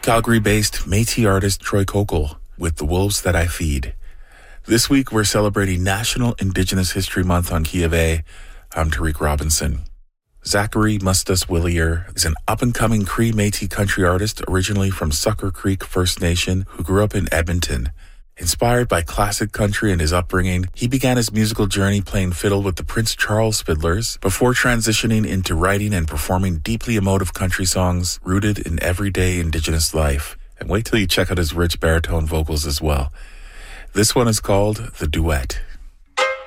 Calgary-based Métis artist Troy Kokel with The Wolves That I Feed. This week, we're celebrating National Indigenous History Month on Key of A. I'm Tariq Robinson. Zachary Mustas-Willier is an up-and-coming Cree Métis country artist originally from Sucker Creek First Nation who grew up in Edmonton. Inspired by classic country and his upbringing, he began his musical journey playing fiddle with the Prince Charles Fiddlers before transitioning into writing and performing deeply emotive country songs rooted in everyday Indigenous life. And wait till you check out his rich baritone vocals as well. This one is called The Duet.